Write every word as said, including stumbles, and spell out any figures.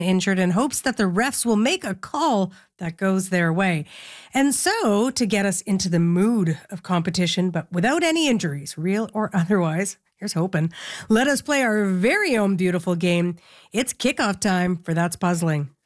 injured and hopes that the refs will make a call that goes their way. And so, to get us into the mood of competition, but without any injuries, real or otherwise, here's hoping, let us play our very own beautiful game. It's kickoff time for That's Puzzling.